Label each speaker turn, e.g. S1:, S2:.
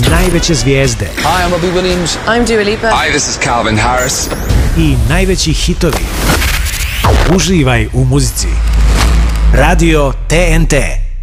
S1: najveće zvijezde.
S2: Hi, I'm Robbie Williams.
S3: I'm Dua Lipa.
S4: Hi, this is Calvin Harris.
S1: I najveći hitovi. Uživaj u muzici. Radio TNT.